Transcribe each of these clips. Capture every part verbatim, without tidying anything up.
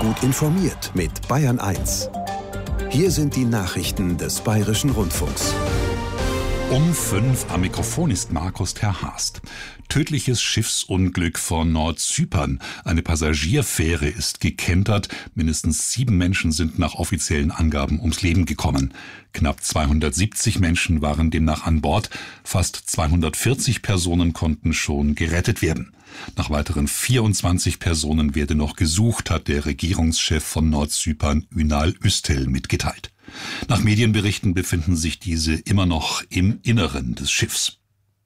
Gut informiert mit Bayern eins. Hier sind die Nachrichten des Bayerischen Rundfunks. Um fünf am Mikrofon ist Markus Terhast. Tödliches Schiffsunglück vor Nordzypern. Eine Passagierfähre ist gekentert. Mindestens sieben Menschen sind nach offiziellen Angaben ums Leben gekommen. Knapp zweihundertsiebzig Menschen waren demnach an Bord. Fast zweihundertvierzig Personen konnten schon gerettet werden. Nach weiteren vierundzwanzig Personen werde noch gesucht, hat der Regierungschef von Nordzypern Ünal Üstel mitgeteilt. Nach Medienberichten befinden sich diese immer noch im Inneren des Schiffs.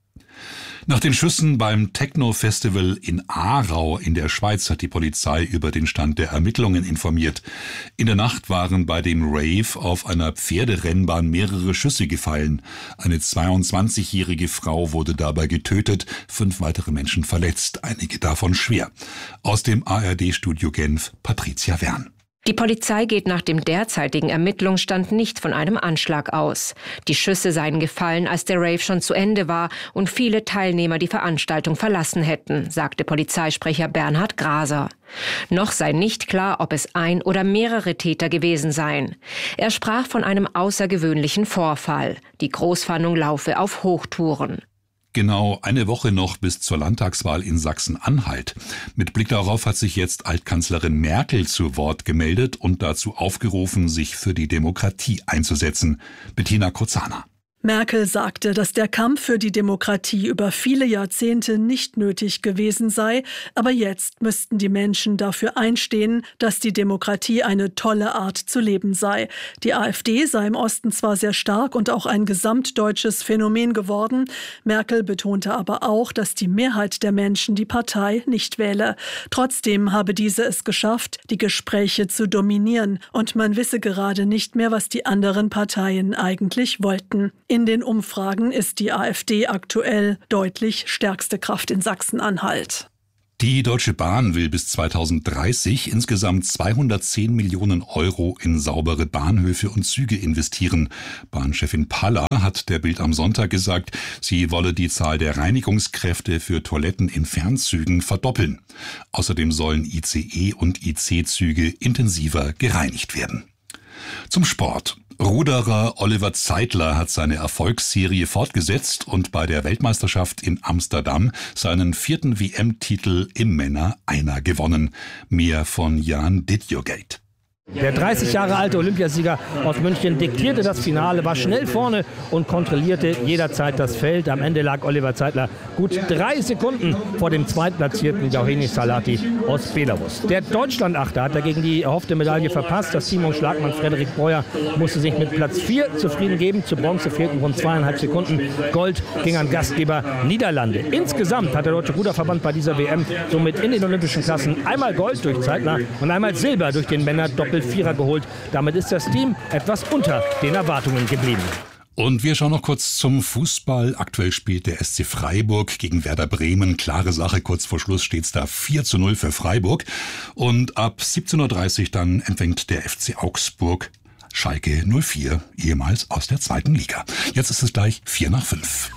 Nach den Schüssen beim Techno-Festival in Aarau in der Schweiz hat die Polizei über den Stand der Ermittlungen informiert. In der Nacht waren bei dem Rave auf einer Pferderennbahn mehrere Schüsse gefallen. Eine zweiundzwanzigjährige Frau wurde dabei getötet, fünf weitere Menschen verletzt, einige davon schwer. Aus dem A R D-Studio Genf, Patricia Wern. Die Polizei geht nach dem derzeitigen Ermittlungsstand nicht von einem Anschlag aus. Die Schüsse seien gefallen, als der Rave schon zu Ende war und viele Teilnehmer die Veranstaltung verlassen hätten, sagte Polizeisprecher Bernhard Graser. Noch sei nicht klar, ob es ein oder mehrere Täter gewesen seien. Er sprach von einem außergewöhnlichen Vorfall. Die Großfahndung laufe auf Hochtouren. Genau eine Woche noch bis zur Landtagswahl in Sachsen-Anhalt. Mit Blick darauf hat sich jetzt Altkanzlerin Merkel zu Wort gemeldet und dazu aufgerufen, sich für die Demokratie einzusetzen. Bettina Kozana. Merkel sagte, dass der Kampf für die Demokratie über viele Jahrzehnte nicht nötig gewesen sei, aber jetzt müssten die Menschen dafür einstehen, dass die Demokratie eine tolle Art zu leben sei. Die AfD sei im Osten zwar sehr stark und auch ein gesamtdeutsches Phänomen geworden, Merkel betonte aber auch, dass die Mehrheit der Menschen die Partei nicht wähle. Trotzdem habe diese es geschafft, die Gespräche zu dominieren, und man wisse gerade nicht mehr, was die anderen Parteien eigentlich wollten. In den Umfragen ist die AfD aktuell deutlich stärkste Kraft in Sachsen-Anhalt. Die Deutsche Bahn will bis zweitausenddreißig insgesamt zweihundertzehn Millionen Euro in saubere Bahnhöfe und Züge investieren. Bahnchefin Paller hat der Bild am Sonntag gesagt, sie wolle die Zahl der Reinigungskräfte für Toiletten in Fernzügen verdoppeln. Außerdem sollen I C E- und I C-Züge intensiver gereinigt werden. Zum Sport. Ruderer Oliver Zeitler hat seine Erfolgsserie fortgesetzt und bei der Weltmeisterschaft in Amsterdam seinen vierten W M-Titel im Männer-Einer gewonnen. Mehr von Jan Dittjogate. Der dreißig Jahre alte Olympiasieger aus München diktierte das Finale, war schnell vorne und kontrollierte jederzeit das Feld. Am Ende lag Oliver Zeitler gut drei Sekunden vor dem zweitplatzierten Gauheni Salati aus Belarus. Der Deutschlandachter hat dagegen die erhoffte Medaille verpasst. Das Team um Schlagmann Frederik Breuer musste sich mit Platz vier zufrieden geben. Zu Bronze fehlten rund zweieinhalb Sekunden. Gold ging an Gastgeber Niederlande. Insgesamt hat der Deutsche Ruderverband bei dieser W M somit in den olympischen Klassen einmal Gold durch Zeitler und einmal Silber durch den Männer-Doppel Vierer geholt. Damit ist das Team etwas unter den Erwartungen geblieben. Und wir schauen noch kurz zum Fußball. Aktuell spielt der S C Freiburg gegen Werder Bremen. Klare Sache, kurz vor Schluss steht es da vier zu null für Freiburg. Und ab siebzehn Uhr dreißig dann empfängt der F C Augsburg Schalke null vier, ehemals aus der zweiten Liga. Jetzt ist es gleich vier nach fünf.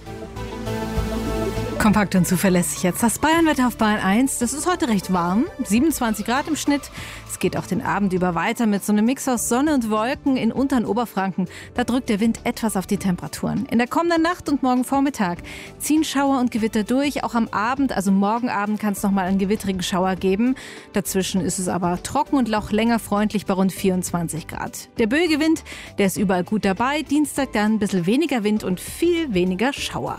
Kompakt und zuverlässig jetzt das Bayernwetter auf Bayern eins. Das ist heute recht warm, siebenundzwanzig Grad im Schnitt. Es geht auch den Abend über weiter mit so einem Mix aus Sonne und Wolken in unteren Oberfranken. Da drückt der Wind etwas auf die Temperaturen. In der kommenden Nacht und morgen Vormittag ziehen Schauer und Gewitter durch. Auch am Abend, also morgen Abend, kann es nochmal einen gewittrigen Schauer geben. Dazwischen ist es aber trocken und auch länger freundlich bei rund vierundzwanzig Grad. Der böige Wind, der ist überall gut dabei. Dienstag dann ein bisschen weniger Wind und viel weniger Schauer.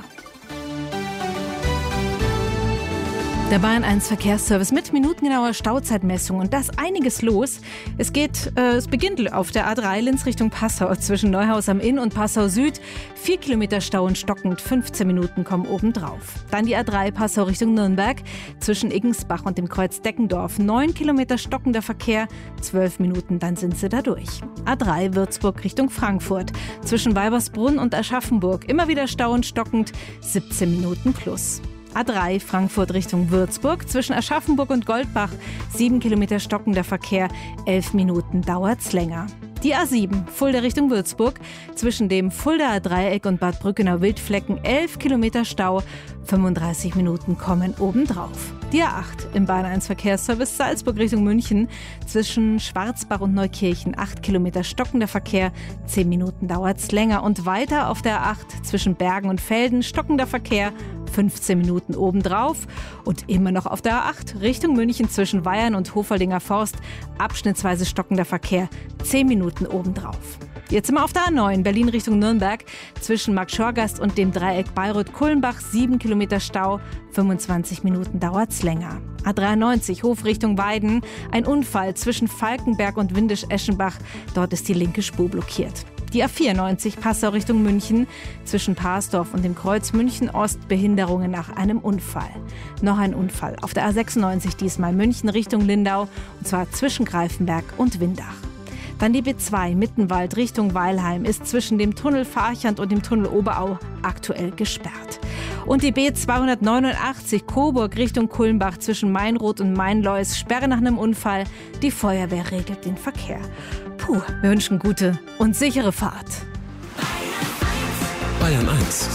Der Bayern eins Verkehrsservice mit minutengenauer Stauzeitmessung und das einiges los. Es geht, äh, es beginnt auf der A drei Linz Richtung Passau zwischen Neuhaus am Inn und Passau Süd. Vier Kilometer Stau und stockend, fünfzehn Minuten kommen obendrauf. Dann die A drei Passau Richtung Nürnberg zwischen Iggensbach und dem Kreuz Deckendorf. Neun Kilometer stockender Verkehr, zwölf Minuten, dann sind sie da durch. A drei Würzburg Richtung Frankfurt zwischen Weibersbrunn und Aschaffenburg. Immer wieder Stau und stockend, siebzehn Minuten plus. A drei Frankfurt Richtung Würzburg zwischen Aschaffenburg und Goldbach. Sieben Kilometer stockender Verkehr, elf Minuten dauert's länger. Die A sieben, Fulda Richtung Würzburg, zwischen dem Fuldaer Dreieck und Bad Brückenau-Wildflecken elf Kilometer Stau, fünfunddreißig Minuten kommen obendrauf. Die A acht im Bahn eins Verkehrsservice Salzburg Richtung München, zwischen Schwarzbach und Neukirchen acht Kilometer stockender Verkehr, zehn Minuten dauert's länger. Und weiter auf der A acht zwischen Bergen und Velden stockender Verkehr, fünfzehn Minuten obendrauf. Und immer noch auf der A acht Richtung München zwischen Weyern und Hofoldinger Forst, abschnittsweise stockender Verkehr, zehn Minuten obendrauf. Jetzt sind wir auf der A neun, Berlin Richtung Nürnberg, zwischen Marktschorgast und dem Dreieck Bayreuth-Kulmbach, sieben Kilometer Stau, fünfundzwanzig Minuten dauert's länger. A dreiundneunzig, Hof Richtung Weiden, ein Unfall zwischen Falkenberg und Windisch-Eschenbach, dort ist die linke Spur blockiert. Die A vierundneunzig, Passau Richtung München, zwischen Parsdorf und dem Kreuz München-Ost, Behinderungen nach einem Unfall. Noch ein Unfall auf der A sechsundneunzig, diesmal München Richtung Lindau, und zwar zwischen Greifenberg und Windach. Dann die B zwei, Mittenwald Richtung Weilheim, ist zwischen dem Tunnel Farchand und dem Tunnel Oberau aktuell gesperrt. Und die B zweihundertneunundachtzig, Coburg Richtung Kulmbach, zwischen Mainroth und Mainlois, Sperre nach einem Unfall. Die Feuerwehr regelt den Verkehr. Puh, wir wünschen gute und sichere Fahrt. Bayern eins.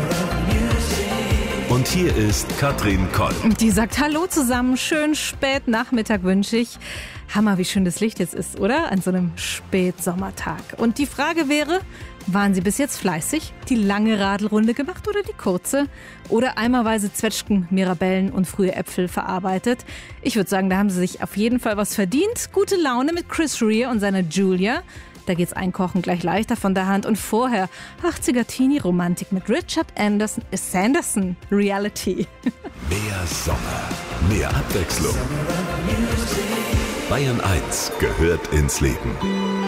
Und hier ist Katrin Koll. Die sagt Hallo zusammen, schön spät Nachmittag wünsche ich. Hammer, wie schön das Licht jetzt ist, oder? An so einem Spätsommertag. Und die Frage wäre, waren Sie bis jetzt fleißig? Die lange Radelrunde gemacht oder die kurze? Oder eimerweise Zwetschgen, Mirabellen und frühe Äpfel verarbeitet? Ich würde sagen, da haben Sie sich auf jeden Fall was verdient. Gute Laune mit Chris Rea und seiner Julia. Da geht's Einkochen gleich leichter von der Hand. Und vorher achtziger Teenie-Romantik mit Richard Anderson, Sanderson, Reality. Mehr Sommer, mehr Abwechslung. Bayern eins gehört ins Leben.